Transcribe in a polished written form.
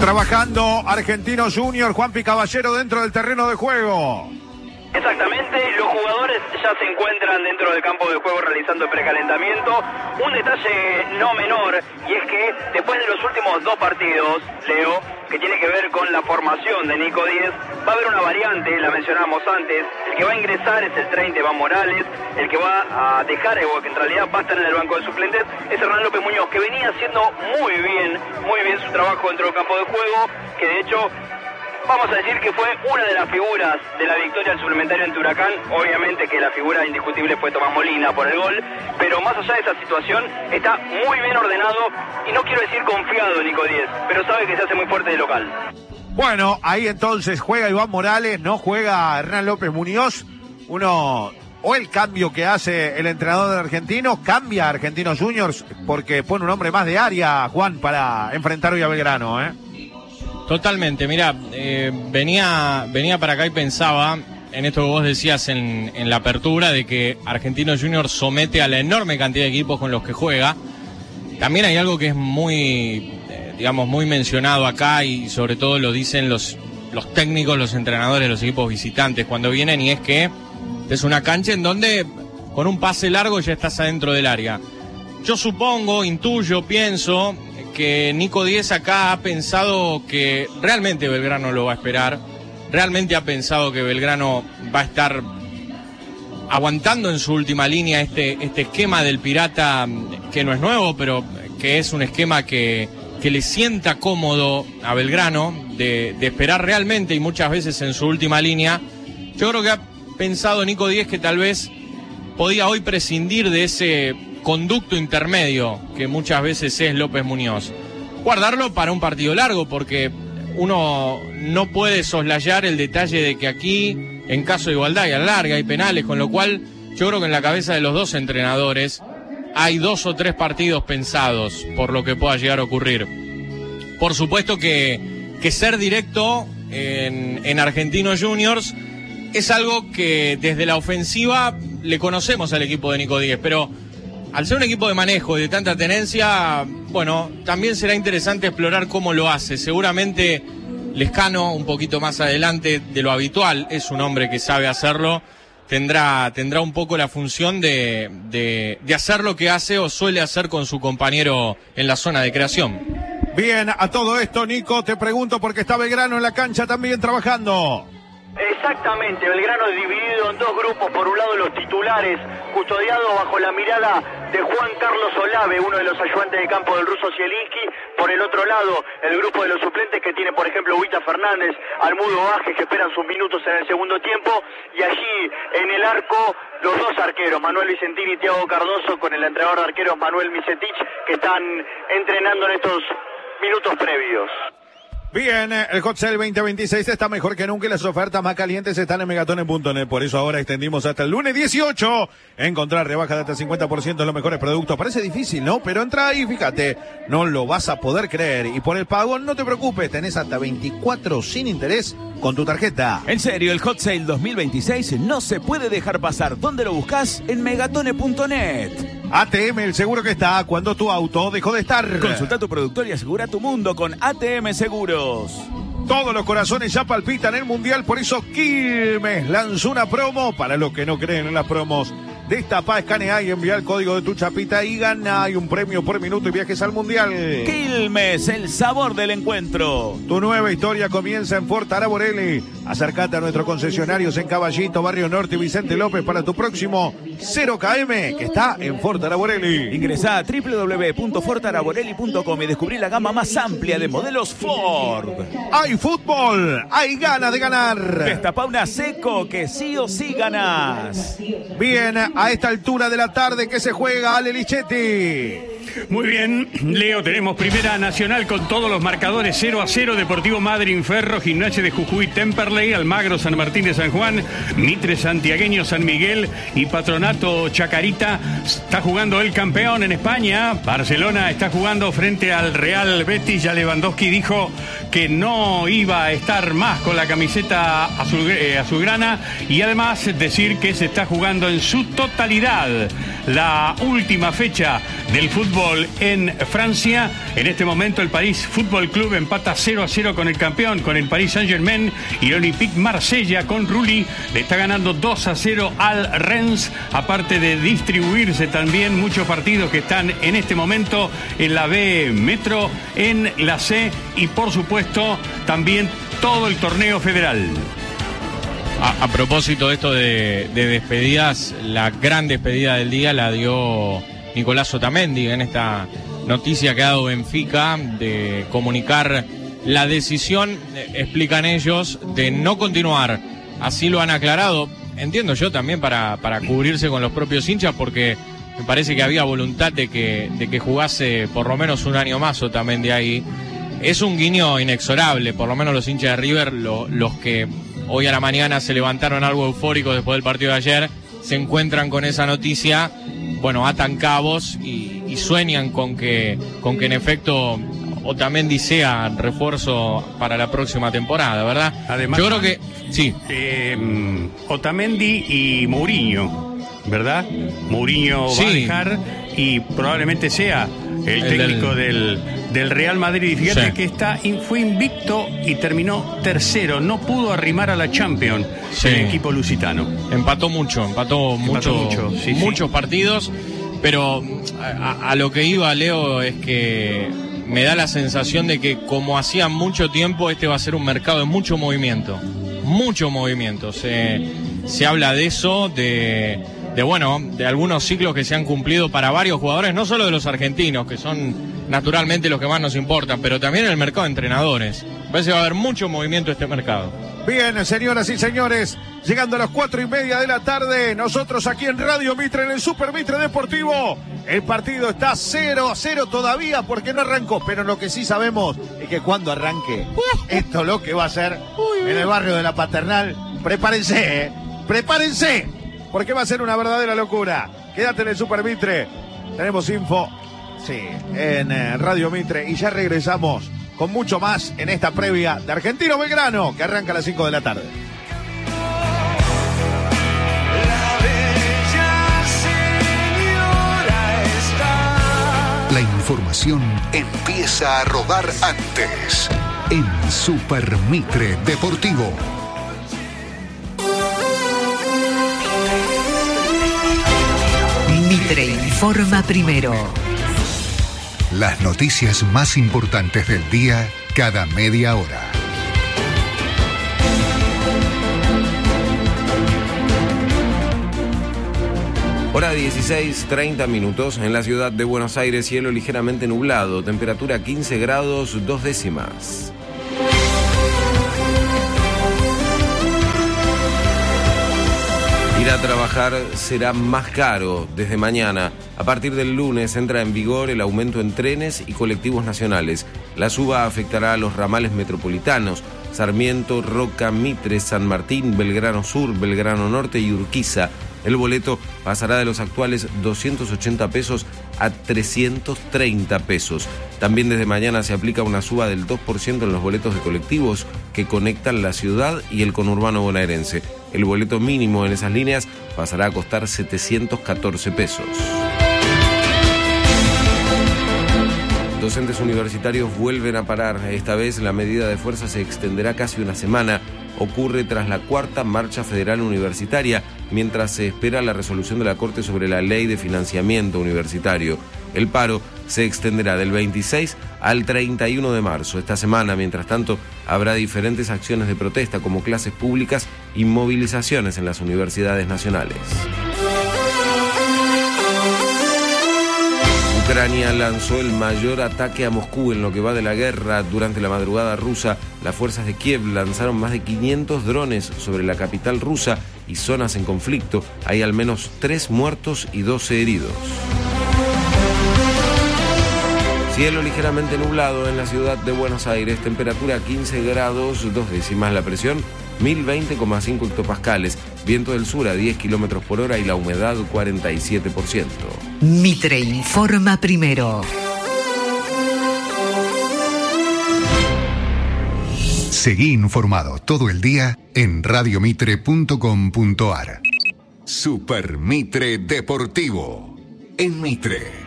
Trabajando Argentinos Juniors, Juanpi Caballero dentro del terreno de juego. Exactamente, los jugadores ya se encuentran dentro del campo de juego realizando el precalentamiento. Un detalle no menor, y es que después de los últimos dos partidos, Leo, que tiene que ver con la formación de Nico Díez, va a haber una variante, la mencionamos antes. El que va a ingresar es el 30, Iván Morales. El que va a dejar, o que en realidad va a estar en el banco de suplentes, es Hernán López Muñoz, que venía haciendo muy bien su trabajo dentro del campo de juego, que de hecho vamos a decir que fue una de las figuras de la victoria al suplementario ante Huracán. Obviamente que la figura indiscutible fue Tomás Molina por el gol, pero más allá de esa situación está muy bien ordenado, y no quiero decir confiado Nico Díez, pero sabe que se hace muy fuerte de local. Bueno, ahí entonces juega Iván Morales, no juega Hernán López Muñoz. O el cambio que hace el entrenador de Argentinos, cambia a Argentinos Juniors porque pone un hombre más de área, Juan, para enfrentar hoy a Belgrano, Totalmente, mirá, venía para acá y pensaba en esto que vos decías en la apertura, de que Argentinos Juniors somete a la enorme cantidad de equipos con los que juega. También hay algo que es muy, muy mencionado acá, y sobre todo lo dicen los técnicos, los entrenadores de los equipos visitantes cuando vienen, y es que es una cancha en donde con un pase largo ya estás adentro del área. Yo supongo, intuyo, pienso que Nico Díez acá ha pensado que realmente Belgrano lo va a esperar, realmente ha pensado que Belgrano va a estar aguantando en su última línea este esquema del Pirata, que no es nuevo, pero que es un esquema que le sienta cómodo a Belgrano, de esperar realmente, y muchas veces en su última línea. Yo creo que ha pensado Nico Díez que tal vez podía hoy prescindir de ese conducto intermedio que muchas veces es López Muñoz, guardarlo para un partido largo, porque uno no puede soslayar el detalle de que aquí, en caso de igualdad y a la larga, hay penales, con lo cual yo creo que en la cabeza de los dos entrenadores hay 2 o 3 partidos pensados por lo que pueda llegar a ocurrir. Por supuesto que ser directo en Argentinos Juniors es algo que desde la ofensiva le conocemos al equipo de Nico Díez, pero al ser un equipo de manejo y de tanta tenencia, bueno, también será interesante explorar cómo lo hace. Seguramente Lescano, un poquito más adelante de lo habitual, es un hombre que sabe hacerlo, tendrá un poco la función de hacer lo que hace o suele hacer con su compañero en la zona de creación. Bien, a todo esto, Nico, te pregunto porque está Belgrano en la cancha también trabajando. Exactamente, Belgrano es dividido en 2 grupos. Por un lado los titulares, custodiados bajo la mirada de Juan Carlos Olave, uno de los ayudantes de campo del ruso Zielinski. Por el otro lado, el grupo de los suplentes, que tiene por ejemplo Huita Fernández, Almudo Vázquez, que esperan sus minutos en el segundo tiempo. Y allí en el arco, los 2 arqueros, Manuel Vicentini y Thiago Cardoso, con el entrenador de arqueros Manuel Misetich, que están entrenando en estos minutos previos. Bien, el Hot Sale 2026 está mejor que nunca y las ofertas más calientes están en megatones.net. Por eso ahora extendimos hasta el lunes 18. Encontrar rebajas de hasta 50% en los mejores productos. Parece difícil, ¿no? Pero entra ahí, fíjate, no lo vas a poder creer. Y por el pago, no te preocupes, tenés hasta 24 sin interés con tu tarjeta. En serio, el Hot Sale 2026 no se puede dejar pasar. ¿Dónde lo buscas? En megatones.net. ATM, el seguro que está cuando tu auto dejó de estar. Consulta a tu productor y asegura tu mundo con ATM Seguros. Todos los corazones ya palpitan el Mundial, por eso Quilmes lanzó una promo para los que no creen en las promos. Destapá, escanea y envía el código de tu chapita y gana. Hay un premio por minuto y viajes al Mundial. Quilmes, el sabor del encuentro. Tu nueva historia comienza en Ford Araborelli. Acércate a nuestros concesionarios en Caballito, Barrio Norte y Vicente López para tu próximo 0KM, que está en Ford Araborelli. Ingresá a www.fordaraborelli.com y descubrí la gama más amplia de modelos Ford. Hay fútbol, hay ganas de ganar. Destapá una Seco, que sí o sí ganás. Bien, a esta altura de la tarde que se juega, Ale Lichetti. Muy bien, Leo, tenemos Primera Nacional con todos los marcadores 0-0, Deportivo Madryn Ferro, Gimnasia de Jujuy Temperley, Almagro San Martín de San Juan, Mitre Santiagueño San Miguel y Patronato Chacarita. Está jugando el campeón en España, Barcelona está jugando frente al Real Betis. Ya Lewandowski dijo que no iba a estar más con la camiseta azulgrana, y además decir que se está jugando en su totalidad la última fecha del fútbol fútbol en Francia. En este momento el París Fútbol Club empata 0-0 con el campeón, con el Paris Saint-Germain, y el Olympique Marsella con Rulli le está ganando 2-0 al Rennes, aparte de distribuirse también muchos partidos que están en este momento en la B Metro, en la C y por supuesto también todo el torneo federal. A propósito de esto de despedidas, la gran despedida del día la dio Nicolás Otamendi en esta noticia que ha dado Benfica de comunicar la decisión, explican ellos, de no continuar. Así lo han aclarado, entiendo yo también para cubrirse con los propios hinchas, porque me parece que había voluntad de que jugase por lo menos un año más Otamendi ahí. Es un guiño inexorable, por lo menos los hinchas de River, los que hoy a la mañana se levantaron algo eufóricos después del partido de ayer, se encuentran con esa noticia, bueno, atan cabos y sueñan con que en efecto Otamendi sea refuerzo para la próxima temporada, ¿verdad? Además, yo creo que sí. Otamendi y Mourinho, ¿verdad? Mourinho va a dejar y probablemente sea el técnico del Real Madrid. Y fíjate que fue invicto y terminó tercero. No pudo arrimar a la Champions el equipo lusitano. Empató muchos partidos, pero a lo que iba, Leo, es que me da la sensación de que como hacía mucho tiempo, este va a ser un mercado de mucho movimiento. Mucho movimiento. Se habla de eso, de algunos ciclos que se han cumplido para varios jugadores, no solo de los argentinos, que son naturalmente los que más nos importan, pero también el mercado de entrenadores. Parece que va a haber mucho movimiento en este mercado. Bien, señoras y señores, llegando a las 4:30 de la tarde, nosotros aquí en Radio Mitre, en el Super Mitre Deportivo, el partido está 0-0 todavía porque no arrancó, pero lo que sí sabemos es que cuando arranque, esto es lo que va a ser en el barrio de La Paternal. Prepárense, prepárense, porque va a ser una verdadera locura. Quédate en el Super Mitre, tenemos info, en Radio Mitre, y ya regresamos con mucho más en esta previa de Argentino Belgrano, que arranca a las 5 de la tarde. La información empieza a rodar antes en Super Mitre Deportivo. Mitre informa primero. Las noticias más importantes del día cada media hora. Hora 16:30 minutos en la ciudad de Buenos Aires, cielo ligeramente nublado, temperatura 15 grados 2 décimas. Ir a trabajar será más caro desde mañana. A partir del lunes entra en vigor el aumento en trenes y colectivos nacionales. La suba afectará a los ramales metropolitanos: Sarmiento, Roca, Mitre, San Martín, Belgrano Sur, Belgrano Norte y Urquiza. El boleto pasará de los actuales 280 pesos a 330 pesos. También desde mañana se aplica una suba del 2% en los boletos de colectivos que conectan la ciudad y el conurbano bonaerense. El boleto mínimo en esas líneas pasará a costar 714 pesos. Docentes universitarios vuelven a parar. Esta vez la medida de fuerza se extenderá casi una semana. Ocurre tras la cuarta marcha federal universitaria, mientras se espera la resolución de la Corte sobre la ley de financiamiento universitario. El paro se extenderá del 26 al 31 de marzo. Esta semana, mientras tanto, habrá diferentes acciones de protesta como clases públicas y movilizaciones en las universidades nacionales. Ucrania lanzó el mayor ataque a Moscú en lo que va de la guerra. Durante la madrugada rusa, las fuerzas de Kiev lanzaron más de 500 drones sobre la capital rusa y zonas en conflicto. Hay al menos 3 muertos y 12 heridos. Cielo ligeramente nublado en la ciudad de Buenos Aires, temperatura 15 grados 2 décimas, la presión 1020,5 hectopascales, viento del sur a 10 kilómetros por hora y la humedad 47%. Mitre informa primero. Seguí informado todo el día en radiomitre.com.ar. Super Mitre Deportivo en Mitre.